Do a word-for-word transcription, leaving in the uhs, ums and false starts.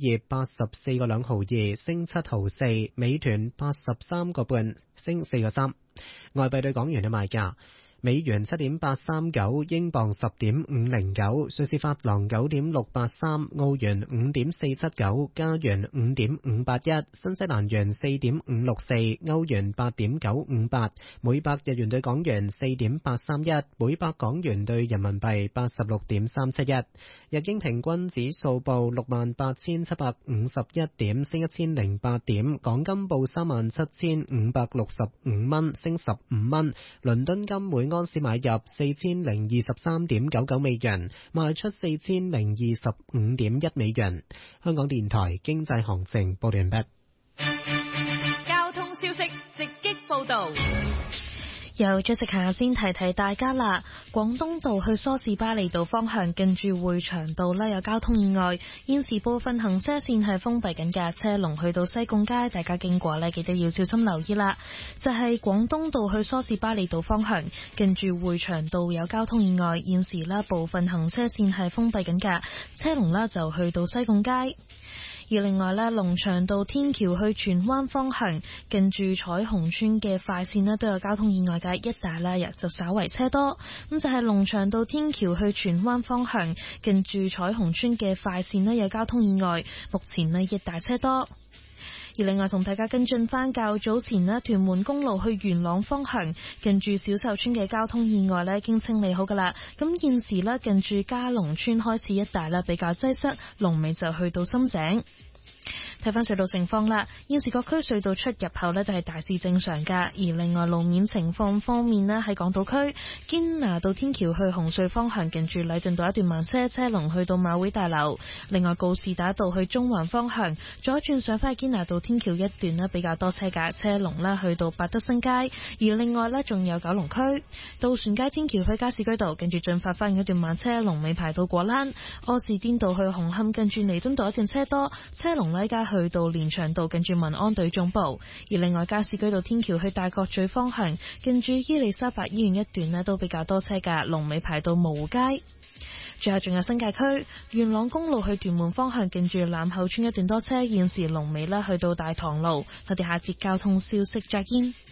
業八十四個兩毫二，升七毫四；美團八十三個半，升四個三。外幣對港元嘅賣價。美元七點八三九，英鎊十點五零九，瑞士法郎九點六八三，澳元五點四七九，加元五點五八一，新西蘭元四點五六四，歐元八點九五八，每百日元對港元四點八三一，每百港元對人民幣八十六點三七一。日經平均指數報六萬八千七百五十一點，升一千零八點。港金報三萬七千五百六十五蚊，升十五蚊。倫敦金每安士買入四千零二十三點九九美元，賣出四千零二十五點一美元。香港電台經濟行情報完畢。 交通消息直擊報道。 由最食下先提提大家啦，廣東道去梳士巴利道方向近住匯祥道呢有交通意外，現時部分行車線係封閉緊嘅，車龍去到西貢街，大家經過呢記得要小心留意啦。就係廣東道去梳士巴利道方向近住匯祥道有交通意外，現時呢部分行車線係封閉緊嘅，車龍呢就去到西貢街。而另外呢，龍翔道天橋去荃灣方向近住彩虹村嘅快線呢都有交通意外嘅，一帶呢日就稍為車多。咁就係龍翔道天橋去荃灣方向近住彩虹村嘅快線呢有交通意外，目前呢一帶車多。而另外同大家跟進翻較早前呢，屯門公路去元朗方向近住小秀村嘅交通意外呢已經清理好噶啦。咁現時呢，近住嘉龍村開始一帶呢比較擠塞，龍尾就去到深井。睇翻隧道情況啦，現時各區隧道出入口呢都係大致正常噶。而另外路面情況方面呢，喺港島區堅拿道天橋去紅隧方向近住禮頓道一段慢車，車龍去到馬會大樓。另外告士打道去中環方向左轉上翻去堅拿道天橋一段呢比較多車架，車龍呢去到百德新街。而另外呢，仲有九龍區渡船街天橋去加士居道近住進發翻一段慢車，龍尾排到果欄。柯士甸道去紅磡近住彌敦道一段車多，車龍呢家去到連翔道近住民安隊總部。而另外加士居道天橋去大角咀方向近住伊利沙伯醫院一段呢都比較多車㗎，龍尾排到蕪湖街。最後仲有新界區元朗公路去屯門方向近住欖口村一段多車，現時龍尾呢去到大棠路。我哋下節交通消息再見。